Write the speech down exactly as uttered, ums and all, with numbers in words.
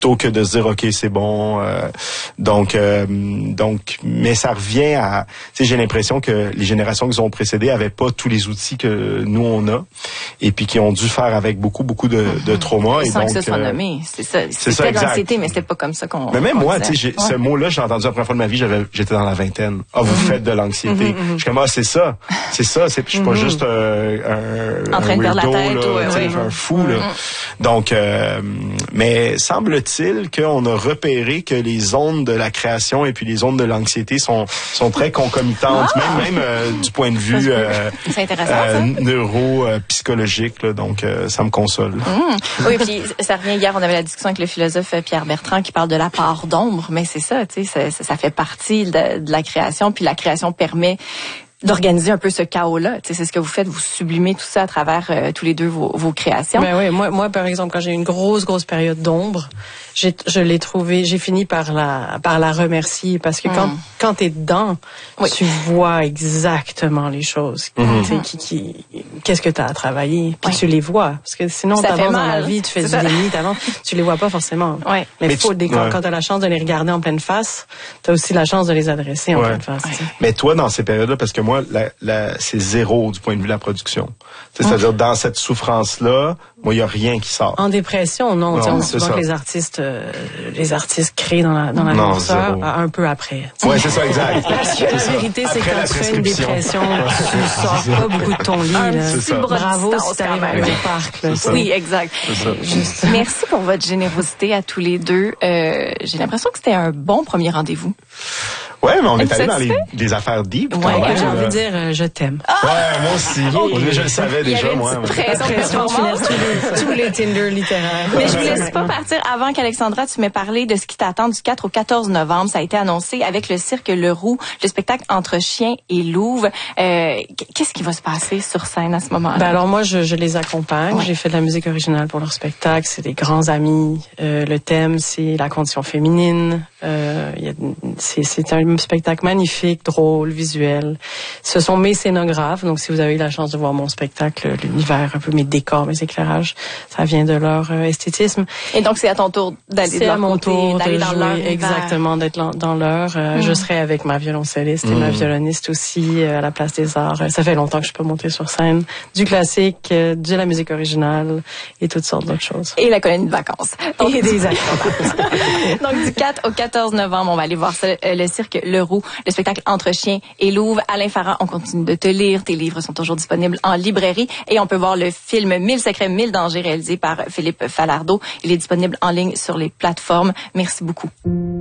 plutôt que de se dire ok c'est bon euh, donc euh, donc mais ça revient à tu sais j'ai l'impression que les générations qui nous ont précédées avaient pas tous les outils que nous on a et puis qui ont dû faire avec beaucoup beaucoup de, de traumas sans et donc que ce soit euh, nommé c'est ça c'est ça c'était exact. l'anxiété mais c'était pas comme ça qu'on mais même qu'on moi disait. tu sais Ouais. ce mot-là j'ai entendu la première fois de ma vie j'avais j'étais dans la vingtaine ah vous mm-hmm. faites de l'anxiété mm-hmm. je suis comme ah c'est ça c'est ça c'est je suis pas mm-hmm. juste euh, un en train un de perdre weirdo, la tête là, ouais, ouais, un ouais. fou là mm-hmm. donc euh, mais semble-t-il qu'on a repéré que les zones de la création et puis les zones de l'anxiété sont sont très concomitantes, ah! même même euh, du point de vue euh, euh, neuro-psychologique. Là, donc, euh, ça me console. Mmh. Oui, puis ça revient hier, on avait la discussion avec le philosophe Pierre Bertrand qui parle de la part d'ombre, mais c'est ça, tu sais, ça, ça fait partie de, de la création, puis la création permet d'organiser un peu ce chaos-là. Tu sais, c'est ce que vous faites, vous sublimez tout ça à travers euh, tous les deux vos, vos créations. Ben oui, moi, moi, par exemple, quand j'ai eu une grosse, grosse période d'ombre, j'ai, je l'ai trouvé, j'ai fini par la, par la remercier parce que quand, mm. quand t'es dedans, oui. tu vois exactement les choses. Mm-hmm. Tu sais, qui, qui, qu'est-ce que t'as à travailler, puis oui. tu les vois. Parce que sinon, ça t'avances dans la vie, tu fais c'est du déni, t'avances, tu les vois pas forcément. Oui. Mais, Mais faut, tu, quand, ouais. quand t'as la chance de les regarder en pleine face, t'as aussi la chance de les adresser en ouais. pleine face. Ouais. Mais toi, dans ces périodes-là, parce que moi, la, la, c'est zéro du point de vue de la production. T'sais, c'est-à-dire, dans cette souffrance-là, moi, il y a rien qui sort. En dépression, non. non on sait souvent que les artistes, euh, les artistes créent dans la, dans la noirceur un peu après. Ouais, c'est ça, exact. Parce que la vérité, c'est que quand tu fais une dépression, tu sors pas beaucoup de ton lit, là. C'est ça. Bravo si t'arrives à un parc, là. Oui, exact. C'est ça. Juste. Merci pour votre générosité à tous les deux. Euh, j'ai l'impression que c'était un bon premier rendez-vous. Ouais, mais on est allé dans les, des affaires deep. Ouais, quand même, j'ai envie euh... de dire, euh, je t'aime. Ah! Ouais, moi aussi. Oh, je le savais déjà, moi. Pression, tous les, tous les Tinder littéraires. Mais je vous laisse pas partir avant qu'Alexandra, tu m'aies parlé de ce qui t'attend du quatre au quatorze novembre. Ça a été annoncé avec le cirque Le Roux, le spectacle Entre chien et louve. Euh, qu'est-ce qui va se passer sur scène à ce moment-là? Ben alors moi, je, je les accompagne. Ouais. J'ai fait de la musique originale pour leur spectacle. C'est des grands amis. Euh, le thème, c'est la condition féminine. Euh, y a, c'est, c'est un spectacle magnifique, drôle, visuel. Ce sont mes scénographes, donc si vous avez eu la chance de voir mon spectacle, l'univers, un peu mes décors, mes éclairages, ça vient de leur euh, esthétisme. Et donc c'est à ton tour d'aller de leur à mon côté, tour d'aller de dans jouer, leur univers. Exactement, d'être dans, dans leur. Euh, mm. Je serai avec ma violoncelliste mm. et ma violoniste aussi euh, à la Place des Arts. Ça fait longtemps que je peux monter sur scène. Du classique, euh, de la musique originale et toutes sortes d'autres choses. Et la colonie de vacances. Donc, et des acrobates. Donc du quatre au quatorze novembre, on va aller voir ça, le cirque Le Roux, le spectacle Entre chien et louve. Alain Farah, on continue de te lire. Tes livres sont toujours disponibles en librairie et on peut voir le film Mille secrets, mille dangers réalisé par Philippe Falardeau. Il est disponible en ligne sur les plateformes. Merci beaucoup.